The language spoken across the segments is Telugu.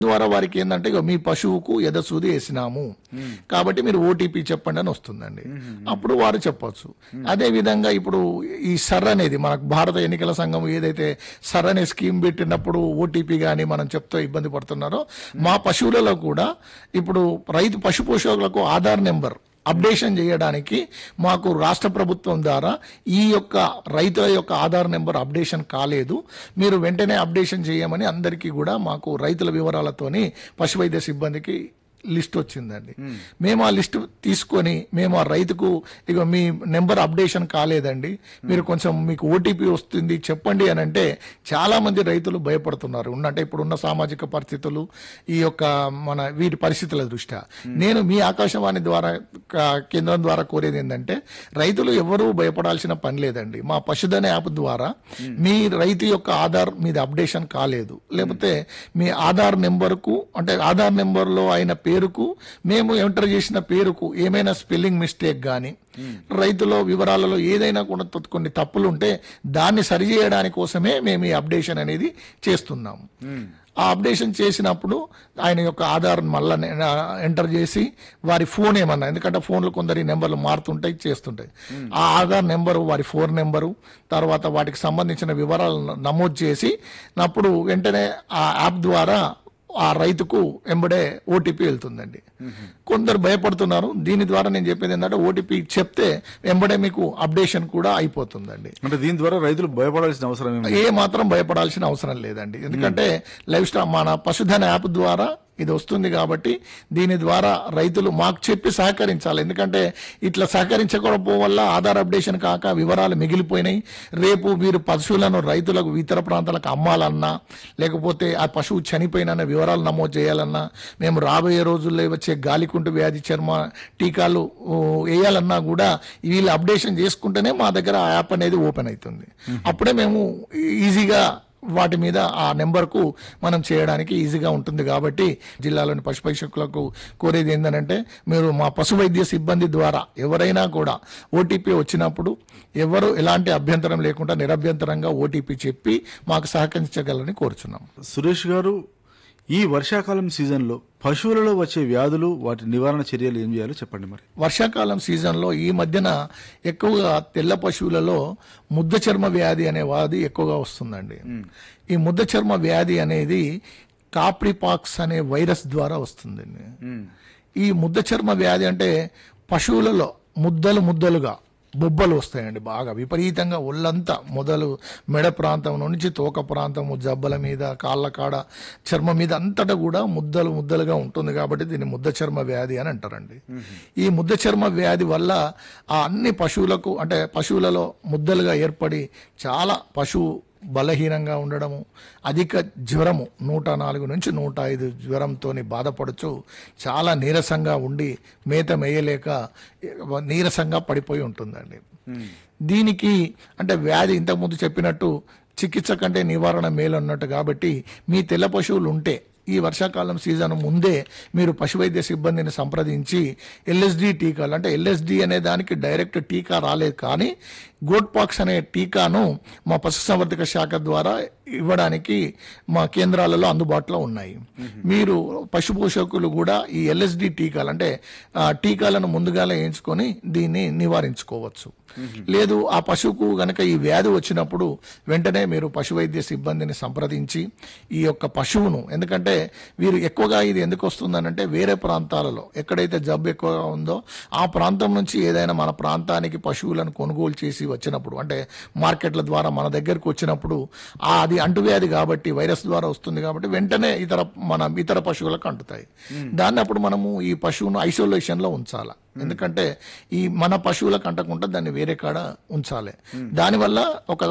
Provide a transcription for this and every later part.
ద్వారా వారికి ఏంటంటే ఇగో మీ పశువుకు ఎదసూది వేసినాము కాబట్టి మీరు ఓటీపీ చెప్పండి అని వస్తుందండి. అప్పుడు వారు చెప్పొచ్చు. అదే విధంగా ఇప్పుడు ఈ సర్ అనేది మనకు భారత ఎన్నికల సంఘం ఏదైతే సర్ అనే స్కీమ్ పెట్టినప్పుడు ఓటీపీ కానీ మనం చెప్తే ఇబ్బంది పడుతున్నారో మా పశువులలో కూడా ఇప్పుడు రైతు పశు పోషకులకు ఆధార్ నెంబర్ అప్డేషన్ చేయడానికి మాకు రాష్ట్ర ప్రభుత్వం ద్వారా ఈ యొక్క రైతుల యొక్క ఆధార్ నెంబర్ అప్డేషన్ కాలేదు, మీరు వెంటనే అప్డేషన్ చేయమని అందరికీ కూడా మాకు రైతుల వివరాలతోని పశువైద్య సిబ్బందికి లిస్ట్ వచ్చిందండి. మేము ఆ లిస్ట్ తీసుకొని మేము ఆ రైతుకు ఇక మీ నెంబర్ అప్డేషన్ కాలేదండి, మీరు కొంచెం మీకు ఓటీపీ వస్తుంది చెప్పండి అని అంటే చాలా మంది రైతులు భయపడుతున్నారు. అంటే ఇప్పుడున్న సామాజిక పరిస్థితులు ఈ యొక్క మన వీటి పరిస్థితుల దృష్ట్యా నేను మీ ఆకాశవాణి ద్వారా కేంద్రం ద్వారా కోరేది ఏంటంటే రైతులు ఎవరూ భయపడాల్సిన పని లేదండి. మా పశుధన యాప్ ద్వారా మీ రైతు యొక్క ఆధార్ మీద అప్డేషన్ కాలేదు, లేకపోతే మీ ఆధార్ నెంబర్కు అంటే ఆధార్ నెంబర్లో అయిన పేరుకు మేము ఎంటర్ చేసిన పేరుకు ఏమైనా స్పెల్లింగ్ మిస్టేక్ కానీ రైతుల వివరాలలో ఏదైనా కూడా కొన్ని తప్పులు ఉంటే దాన్ని సరిచేయడానికి కోసమే మేము ఈ అప్డేషన్ అనేది చేస్తున్నాము. ఆ అప్డేషన్ చేసినప్పుడు ఆయన యొక్క ఆధార్ మళ్ళా ఎంటర్ చేసి వారి ఫోన్ ఏమన్నా, ఎందుకంటే ఫోన్లు కొందరి నెంబర్లు మారుతుంటాయి చేస్తుంటాయి, ఆ ఆధార్ నెంబరు వారి ఫోన్ నెంబరు తర్వాత వాటికి సంబంధించిన వివరాలు నమోదు చేసి అప్పుడు వెంటనే ఆ యాప్ ద్వారా ఆ రైతుకు ఎంబడే ఓటీపీ వెళ్తుందండి. కొందరు భయపడుతున్నారు. దీని ద్వారా నేను చెప్పేది ఏంటంటే ఓటీపీ చెప్తే ఎంబడే మీకు అప్డేషన్ కూడా అయిపోతుందండి. అంటే దీని ద్వారా రైతులు భయపడాల్సిన అవసరం ఏ మాత్రం భయపడాల్సిన అవసరం లేదండి. ఎందుకంటే లైవ్ స్టాక్ మన పశుధన యాప్ ద్వారా ఇది వస్తుంది కాబట్టి దీని ద్వారా రైతులు మాకు చెప్పి సహకరించాలి. ఎందుకంటే ఇట్లా సహకరించకపోవడం వల్ల ఆధార్ అప్డేషన్ కాక వివరాలు మిగిలిపోయినాయి. రేపు మీరు పశువులను రైతులకు ఇతర ప్రాంతాలకు అమ్మాలన్నా లేకపోతే ఆ పశువు చనిపోయిన వివరాలు నమోదు చేయాలన్నా మేము రాబోయే రోజుల్లో వచ్చే గాలికుంటు వ్యాధి చర్మ టీకాలు వేయాలన్నా కూడా వీళ్ళు అప్డేషన్ చేసుకుంటేనే మా దగ్గర ఆ యాప్ అనేది ఓపెన్ అవుతుంది. అప్పుడే మేము ఈజీగా వాటి మీద ఆ నెంబర్కు మనం చేయడానికి ఈజీగా ఉంటుంది. కాబట్టి జిల్లాలోని పశు పరీక్షకులకు కోరేది ఏంటంటే మీరు మా పశు వైద్య సిబ్బంది ద్వారా ఎవరైనా కూడా ఓటీపీ వచ్చినప్పుడు ఎవరు ఎలాంటి అభ్యంతరం లేకుండా నిరభ్యంతరంగా ఓటీపీ చెప్పి మాకు సహకరించగలని కోరుచున్నాం. సురేష్ గారు, ఈ వర్షాకాలం సీజన్లో పశువులలో వచ్చే వ్యాధులు వాటి నివారణ చర్యలు ఏం చేయాలో చెప్పండి. మరి వర్షాకాలం సీజన్లో ఈ మధ్యన ఎక్కువగా తెల్ల పశువులలో ముద్ద చర్మ వ్యాధి అనే వ్యాధి ఎక్కువగా వస్తుందండి. ఈ ముద్ద చర్మ వ్యాధి అనేది కాప్రిపాక్స్ అనే వైరస్ ద్వారా వస్తుందండి. ఈ ముద్ద చర్మ వ్యాధి అంటే పశువులలో ముద్దలుగా బొబ్బలు వస్తాయండి, బాగా విపరీతంగా ఒళ్ళంతా మొదలు మెడ ప్రాంతం నుంచి తోక ప్రాంతము జబ్బల మీద కాళ్ళ కాడ చర్మం మీద అంతటా కూడా ముద్దలుగా ఉంటుంది కాబట్టి దీన్ని ముద్ద చర్మ వ్యాధి అని అంటారండి. ఈ ముద్ద చర్మ వ్యాధి వల్ల ఆ అన్ని పశువులకు అంటే పశువులలో ముద్దలుగా ఏర్పడి చాలా పశువు బలహీనంగా ఉండడము, అధిక జ్వరము 104 నుంచి 105 జ్వరంతో బాధపడుచు చాలా నీరసంగా ఉండి మేత మేయలేక నీరసంగా పడిపోయి ఉంటుందండి. దీనికి అంటే వ్యాధి ఇంతకుముందు చెప్పినట్టు చికిత్స కంటే నివారణ మేలు అన్నట్టు కాబట్టి మీ తెల్ల పశువులు ఉంటే ఈ వర్షాకాలం సీజన్ ముందే మీరు పశువైద్య సిబ్బందిని సంప్రదించి ఎల్ఎస్డి టీకాలు అంటే ఎల్ఎస్డి అనే దానికి డైరెక్ట్ టీకా రాలేదు కానీ గోట్ పాక్స్ అనే టీకాను మా పశుసంవర్ధక శాఖ ద్వారా ఇవ్వడానికి మా కేంద్రాలలో అందుబాటులో ఉన్నాయి. మీరు పశు పోషకులు కూడా ఈ ఎల్ఎస్డి టీకాలు అంటే టీకాలను ముందుగానే వేయించుకొని దీన్ని నివారించుకోవచ్చు. లేదు ఆ పశువుకు గనక ఈ వ్యాధి వచ్చినప్పుడు వెంటనే మీరు పశువైద్య సిబ్బందిని సంప్రదించి ఈ యొక్క పశువును, ఎందుకంటే వీరు ఎక్కువగా ఇది ఎందుకు వస్తుందనంటే వేరే ప్రాంతాలలో ఎక్కడైతే జబ్బు ఎక్కువగా ఉందో ఆ ప్రాంతం నుంచి ఏదైనా మన ప్రాంతానికి పశువులను కొనుగోలు చేసి వచ్చినప్పుడు అంటే మార్కెట్ల ద్వారా మన దగ్గరకు వచ్చినప్పుడు అది అంటువ్యాధి కాబట్టి వైరస్ ద్వారా వస్తుంది కాబట్టి వెంటనే ఇతర పశువులకు అంటుతాయి. దాన్ని అప్పుడు మనము ఈ పశువును ఐసోలేషన్ లో ఉంచాలి. ఎందుకంటే ఈ మన పశువులకు అంటకుండా దాన్ని వేరే కాడ ఉంచాలి. దానివల్ల ఒక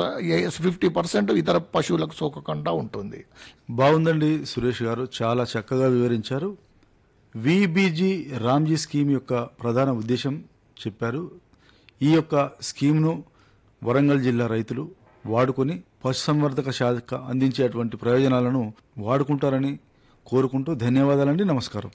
50% ఇతర పశువులకు సోకకుండా ఉంటుంది. బాగుందండి సురేష్ గారు, చాలా చక్కగా వివరించారు. విబిజి రామ్జీ స్కీమ్ యొక్క ప్రధాన ఉద్దేశం చెప్పారు. ఈ యొక్క స్కీమ్ను వరంగల్ జిల్లా రైతులు వాడుకొని పశుసంవర్ధక శాఖ అందించేటువంటి ప్రయోజనాలను వాడుకుంటారని కోరుకుంటూ ధన్యవాదాలండి. నమస్కారం.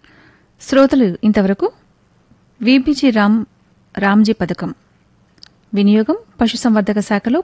శ్రోతలు ఇంతవరకు విబిజి రామ్జీ పథకం వినియోగం పశుసంవర్ధక శాఖలో